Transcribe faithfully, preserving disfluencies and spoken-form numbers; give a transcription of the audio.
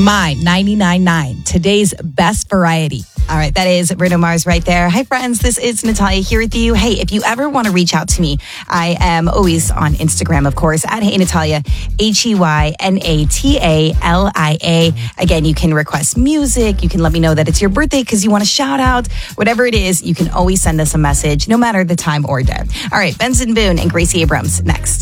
My ninety-nine point nine, today's best variety. All right, that is Bruno Mars right there. Hi, friends. This is Natalia here with you. Hey, if you ever want to reach out to me, I am always on Instagram, of course, at Hey Natalia, H E Y N A T A L I A. Again, you can request music. You can let me know that it's your birthday because you want a shout out. Whatever it is, you can always send us a message, no matter the time or day. All right, Benson Boone and Gracie Abrams next.